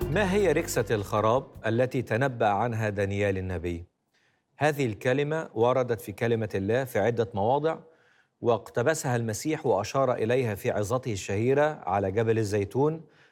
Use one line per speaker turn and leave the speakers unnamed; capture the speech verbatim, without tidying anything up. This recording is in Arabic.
ما هي ركسة الخراب التي تنبأ عنها دانيال النبي؟ هذه الكلمة وردت في كلمة الله في عدة مواضع، واقتبسها المسيح وأشار إليها في عظته الشهيرة على جبل الزيتون